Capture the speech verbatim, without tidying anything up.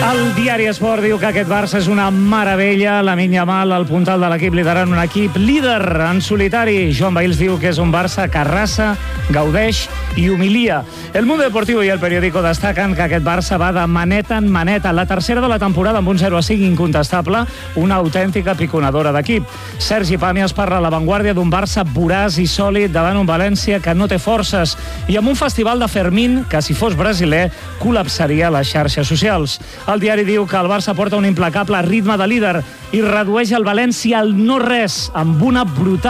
El diari Esport diu que aquest Barça és una meravella. Lamine Yamal, el puntal de l'equip, liderant un equip líder en solitari. Joan Vehils diu que és un Barça que arrasa, gaudeix i humilia. El Mundo Deportivo i el Periódico destaquen que aquest Barça va de maneta en maneta. La tercera de la temporada amb un zero a cinc incontestable, una autèntica piconadora d'equip. Sergi Pàmies parla a La Vanguardia d'un Barça voraç i sòlid davant un València que no té forces i amb un festival de Fermín que, si fos brasiler, col·lapsaria les xarxes socials. El diari diu que el Barça porta un implacable ritme de líder i redueix el València al no-res amb una brutal